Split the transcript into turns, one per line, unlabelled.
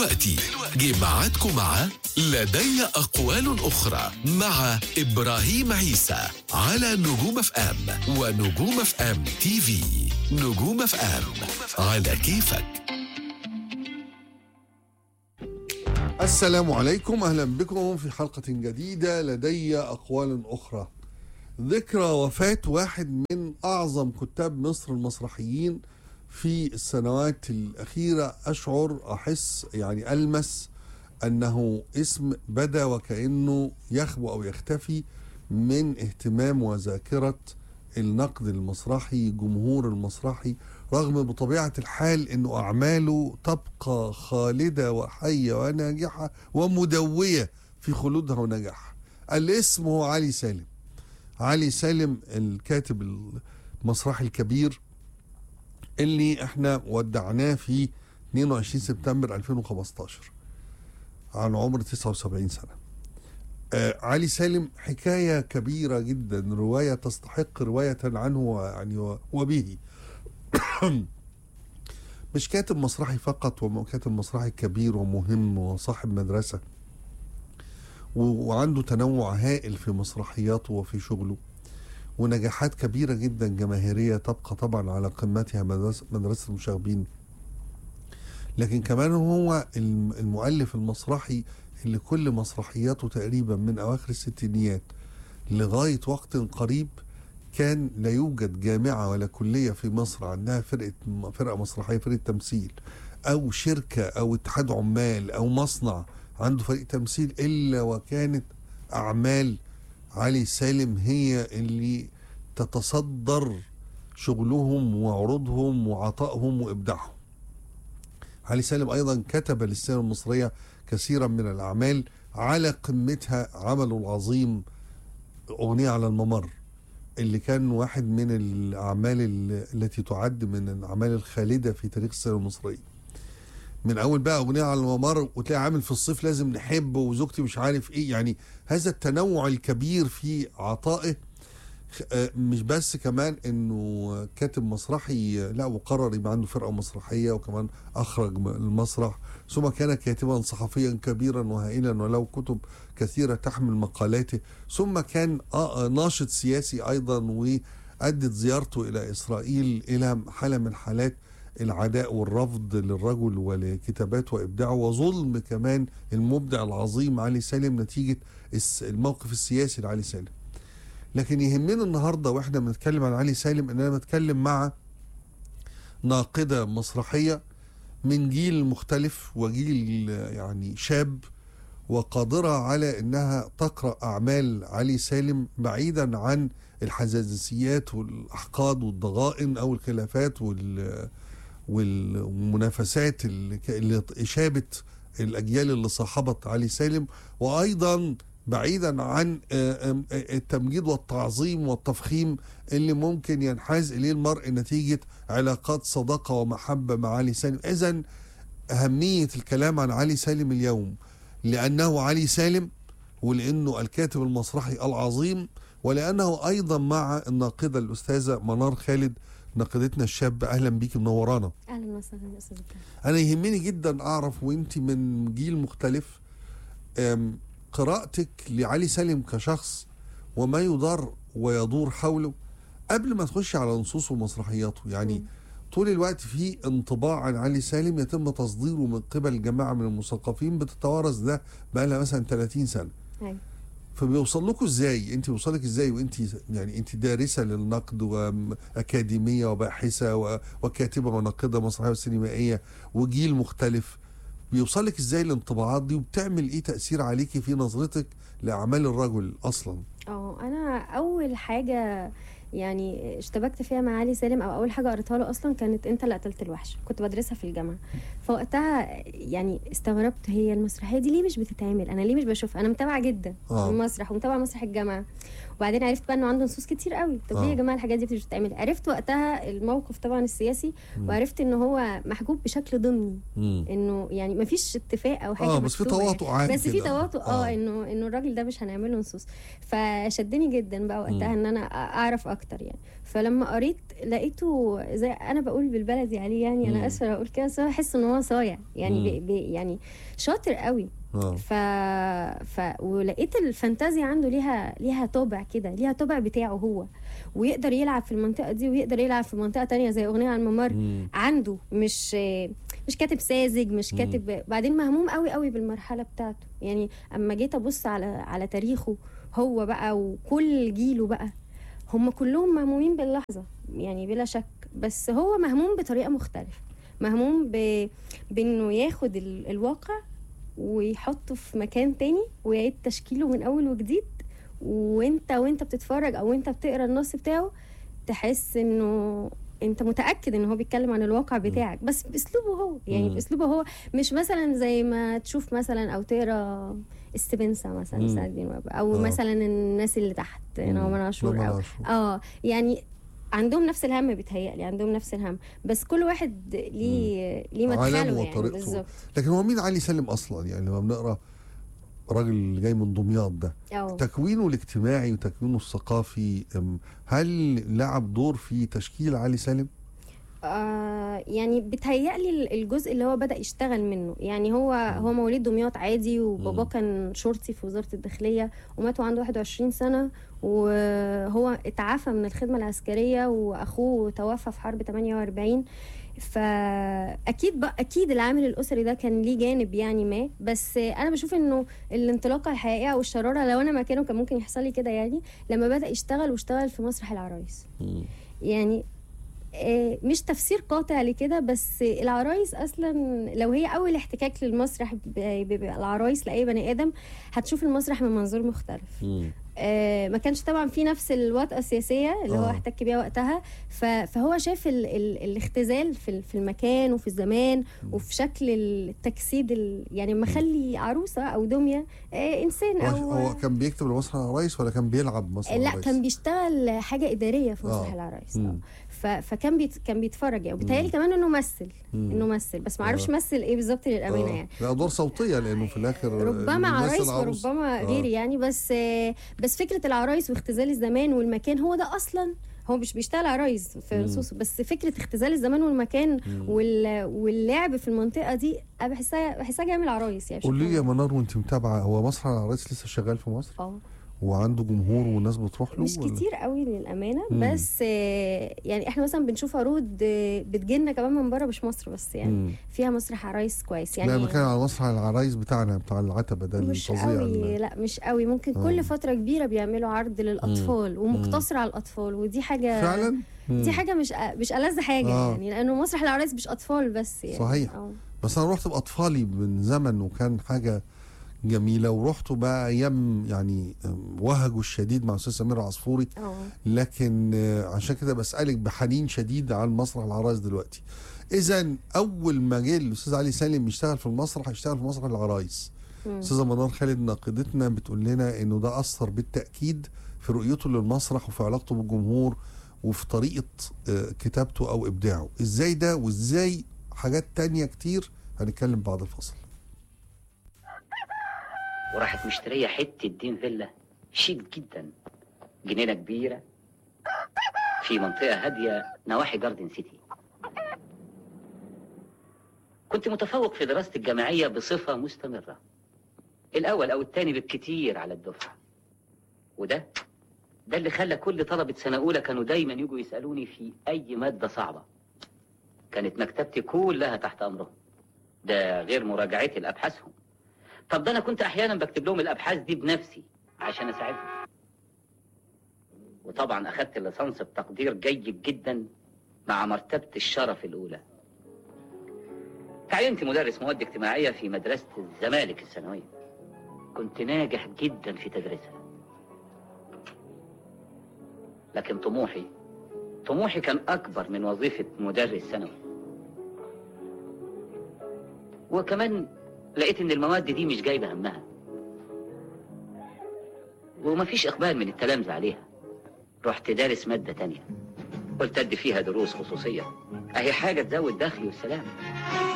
دلوقتي جه ميعادكم مع لدي أقوال أخرى مع إبراهيم عيسى على نجوم اف ام ونجوم اف ام تي في. نجوم اف ام على كيفك.
السلام عليكم، أهلا بكم في حلقة جديدة لدي أقوال أخرى. ذكرى وفاة واحد من أعظم كتاب مصر المسرحيين في السنوات الأخيرة أحس ألمس أنه اسم بدا وكأنه يخبو أو يختفي من اهتمام وذاكرة النقد المسرحي، جمهور المسرحي، رغم بطبيعة الحال أنه أعماله تبقى خالدة وحية وناجحة ومدوية في خلودها ونجاحها. الاسم هو علي سالم. علي سالم الكاتب المسرحي الكبير اللي احنا ودعناه في 22 سبتمبر 2015 عن عمر 79 سنة. علي سالم حكاية كبيرة جدا، رواية تستحق رواية عنه وبه. مش كاتب مسرحي فقط، وكاتب مسرحي كبير ومهم وصاحب مدرسة، وعنده تنوع هائل في مسرحياته وفي شغله، ونجاحات كبيرة جدا جماهيرية تبقى طبعا على قمتها مدرسة المشاغبين. لكن كمان هو المؤلف المسرحي اللي كل مسرحياته تقريبا من أواخر الستينيات لغاية وقت قريب كان لا يوجد جامعة ولا كلية في مصر عندها فرقة مسرحية، فرقة تمثيل، أو شركة أو اتحاد عمال أو مصنع عنده فريق تمثيل، إلا وكانت أعمال علي سالم هي اللي تتصدر شغلهم وعروضهم وعطائهم وإبداعهم. علي سالم أيضا كتب للسينما المصرية كثيرا من الأعمال، على قمتها عمله العظيم أغنية على الممر، اللي كان واحد من الأعمال التي تعد من الأعمال الخالدة في تاريخ السينما المصرية. من أول بقى أغنية على الممر، وتلاقي عامل في الصيف لازم نحبه، وزوجتي مش عارف إيه. هذا التنوع الكبير في عطائه، مش بس كمان انه كاتب مسرحي، لا، وقرر يبقى عنده فرقة مسرحية، وكمان اخرج المسرح، ثم كان كاتبا صحفيا كبيرا وهائلا وله كتب كثيرة تحمل مقالاته، ثم كان ناشط سياسي ايضا، وادت زيارته الى اسرائيل الى حالة من حالات العداء والرفض للرجل ولكتاباته وابداعه، وظلم كمان المبدع العظيم علي سالم نتيجة الموقف السياسي لعلي سالم. لكن يهمنا النهاردة واحنا بنتكلم عن علي سالم ان انا بتكلم مع ناقدة مسرحية من جيل مختلف، وجيل شاب، وقادرة على انها تقرأ اعمال علي سالم بعيدا عن الحزازيات والاحقاد والضغائن او الخلافات والمنافسات اللي شابت الاجيال اللي صاحبت علي سالم، وايضا بعيدا عن التمجيد والتعظيم والتفخيم اللي ممكن ينحاز إليه المرء نتيجة علاقات صداقة ومحبة مع علي سالم. إذن أهمية الكلام عن علي سالم اليوم لأنه علي سالم، ولأنه الكاتب المسرحي العظيم، ولأنه أيضا مع الناقدة الأستاذة منار خالد، ناقدتنا الشابة. أهلا بيك، منورانا.
أهلا وسهلا يا أستاذ.
أنا يهمني جدا أعرف، وإنتي من جيل مختلف، قراءتك لعلي سالم كشخص وما يدار ويدور حوله قبل ما تخش على نصوصه ومسرحياته. طول الوقت في انطباع عن علي سالم يتم تصديره من قبل جماعة من المثقفين بتتوارث ده بقى لها مثلا 30 سنة. فبيوصل لكم ازاي؟ انت بيوصلك ازاي وانت انت دارسة للنقد واكاديمية وباحثة وكاتبة وناقدة مسرحية وسينمائية وجيل مختلف، بيوصلك ازاي الانطباعات دي، وبتعمل ايه تأثير عليكي في نظرتك لأعمال الرجل اصلا؟
انا اول حاجة اشتبكت فيها مع علي سالم، او اول حاجة قريتها له اصلا كانت انت اللي قتلت الوحش، كنت بدرسها في الجامعة. فوقتها استغربت، هي المسرحية دي ليه مش بتتعمل؟ انا ليه مش بشوفها؟ انا متابعة جدا المسرح ومتابعة مسرح الجامعة. وبعدين عرفت بقى انه عنده نصوص كتير قوي. طب ليه يا جماعه الحاجات دي مش بتتعمل؟ عرفت وقتها الموقف طبعا السياسي، وعرفت ان هو محجوب بشكل ضمني، انه ما فيش اتفاق او حاجه،
بس في تواطؤ عادي،
بس في تواطؤ انه الراجل ده مش هنعمل له نصوص. فشدني جدا بقى وقتها ان انا اعرف اكتر يعني. فلما قريت لقيته زي انا بقول بالبلدي عليه يعني، انا اسفه اقول كده بس انا بحس ان هو صايع يعني، يعني شاطر قوي. ولقيت الفانتازيا عنده ليها طابع كده، ليها طابع بتاعه هو، ويقدر يلعب في المنطقه دي ويقدر يلعب في منطقه تانية زي اغنيه عن الممر. عنده مش كاتب ساذج، مش كاتب بعدين مهموم قوي قوي بالمرحله بتاعته يعني. اما جيت ابص على تاريخه هو بقى وكل جيله بقى، هم كلهم مهمومين باللحظه يعني بلا شك، بس هو مهموم بطريقه مختلفه، مهموم بانه ياخد الواقع ويحطه في مكان تاني ويعيد تشكيله من اول وجديد، وانت بتتفرج او انت بتقرا النص بتاعه تحس انه انت متاكد ان هو بيتكلم عن الواقع بتاعك، بس باسلوبه هو يعني، باسلوبه هو، مش مثلا زي ما تشوف مثلا او تقرا استبنسة مثلا سعد الدين وهب، او مثلا الناس اللي تحت نعمان عاشور او يعني عندهم نفس الهم، بيتهيألي عندهم نفس الهم، بس كل واحد ليه مدخله يعني بالظبط.
لكن هو مين علي سالم اصلا يعني؟ لما بنقرا الراجل اللي جاي من دمياط ده، تكوينه الاجتماعي وتكوينه الثقافي، هل لعب دور في تشكيل علي سالم؟
يعني بيتهيألي الجزء اللي هو بدأ يشتغل منه يعني، هو مواليد دمياط عادي، وبابا كان شرطي في وزارة الداخلية ومات وعنده 21 سنة، وهو اتعافى من الخدمة العسكرية، وأخوه توفى في حرب 48. فأكيد العامل الأسري ده كان ليه جانب يعني ما، بس أنا بشوف إنه الانطلاقة الحقيقية أو الشرارة، لو أنا مكانه كان ممكن يحصل لي كده يعني، لما بدأ واشتغل في مسرح العرايس. يعني مش تفسير قاطع لكده، بس العرايس اصلا لو هي اول احتكاك للمسرح بالعرايس لاي بني ادم، هتشوف المسرح من منظور مختلف. ما كانش طبعا في نفس الوطأة السياسية اللي هو احتك بيها وقتها، فهو شاف الاختزال في المكان وفي الزمان وفي شكل التجسيد يعني مخلي عروسة او دمية انسان. او
هو كان بيكتب لمسرح العرايس ولا كان بيلعب مسرح العرايس؟
لا، كان بيشتغل حاجة إدارية في مسرح العرايس. فكان كان بيتفرج يعني، وبالتالي كمان انه مثل بس ما اعرفش مثل ايه بالظبط للامانه يعني.
لا، ادوار صوتيه، لانه في الاخر
ربما عرايس وربما غيري يعني، بس فكره العرايس واختزال الزمان والمكان، هو ده اصلا هو مش بيشتغل عرايس في نصوصه، بس فكره اختزال الزمان والمكان واللعب في المنطقه دي انا بحسها جايه من العرايس يعني.
قولي لي يا منار، وانت متابعه، هو مسرح العرايس لسه شغال في مصر؟ وعنده جمهور والناس بتروح له؟
مش كتير قوي للامانه، بس يعني احنا مثلا بنشوف عروض بتجيلنا كمان من بره، مش مصر بس يعني. فيها مسرح عرايس كويس يعني.
لا، بتكلم على مسرح العرايس بتاعنا بتاع العتبه ده الفظيع.
لا مش قوي، ممكن كل فتره كبيره بيعملوا عرض للاطفال ومقتصر على الاطفال، ودي حاجه فعلا دي حاجه مش ألذ حاجه يعني، لانه مسرح العرايس مش اطفال بس يعني.
صحيح. بس انا رحت باطفالي من زمن وكان حاجه جميله، ورحتوا بقى ايام يعني وهجوا الشديد مع استاذ سمير عصفوري. لكن عشان كده بسالك بحنين شديد عن مسرح العرايس دلوقتي. اذا اول ما جه الاستاذ علي سالم يشتغل في المسرح، يشتغل في مسرح العرايس. استاذه منار خالد ناقدتنا بتقول لنا انه ده اثر بالتاكيد في رؤيته للمسرح وفي علاقته بالجمهور وفي طريقه كتابته او ابداعه. ازاي ده، وازاي حاجات تانية كتير هنتكلم بعد الفصل.
وراحت مشتريه حته دين فيلا شيك جدا، جنينه كبيره في منطقه هاديه نواحي جاردن سيتي. كنت متفوق في دراستي الجامعيه بصفه مستمره، الاول او الثاني بالكتير على الدفعه، وده اللي خلى كل طلبه سنه اولى كانوا دايما يجوا يسالوني في اي ماده صعبه. كانت مكتبتي كلها تحت امرهم، ده غير مراجعتي لابحاثهم. طب ده انا كنت احيانا بكتب لهم الابحاث دي بنفسي عشان اساعدهم. وطبعا اخدت الليسانس بتقدير جيد جدا مع مرتبة الشرف الاولى. تعينت مدرس مواد اجتماعية في مدرسة الزمالك الثانوية، كنت ناجح جدا في تدريسها. لكن طموحي كان اكبر من وظيفة مدرس ثانوي. وكمان لقيت ان المواد دي مش جايبه همها، ومفيش اقبال من التلامذه عليها. رحت دارس ماده تانية، قلت ادي فيها دروس خصوصيه، اهي حاجه تزود دخلي والسلام.